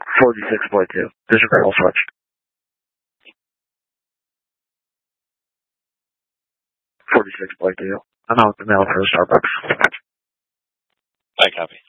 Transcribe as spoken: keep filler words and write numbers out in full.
forty-six point two. Disregard switch. forty-six point two. I'm out the mail for Starbucks. I copy.